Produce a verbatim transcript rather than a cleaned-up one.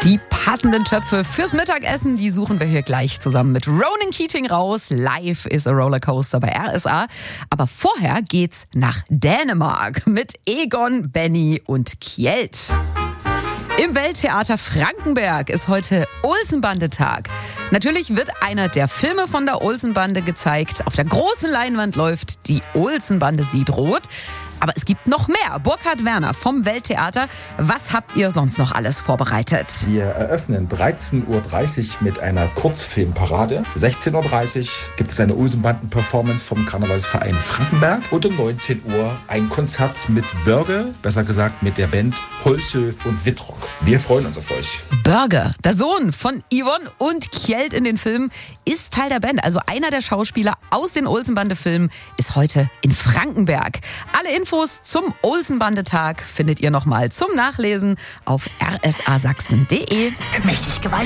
Die passenden Töpfe fürs Mittagessen, die suchen wir hier gleich zusammen mit Ronan Keating raus. Life is a Rollercoaster bei R S A. Aber vorher geht's nach Dänemark mit Egon, Benny und Kjeld. Im Welttheater Frankenberg ist heute Olsenbande-Tag. Natürlich wird einer der Filme von der Olsenbande gezeigt. Auf der großen Leinwand läuft Die Olsenbande sieht rot. Aber es gibt noch mehr. Burkhard Werner vom Welttheater. Was habt ihr sonst noch alles vorbereitet? Wir eröffnen dreizehn Uhr dreißig mit einer Kurzfilmparade. sechzehn Uhr dreißig gibt es eine Olsenbanden-Performance vom Karnevalsverein Frankenberg. Und um neunzehn Uhr ein Konzert mit Börge, besser gesagt mit der Band Holzhö und Wittrock. Wir freuen uns auf euch. Börge, der Sohn von Yvonne und Kjeld in den Filmen, ist Teil der Band. Also einer der Schauspieler aus den Olsenbande-Filmen ist heute in Frankenberg. Alle Infos zum Olsenbande-Tag findet ihr nochmal zum Nachlesen auf r s a sachsen punkt d e. Mächtig gewaltig.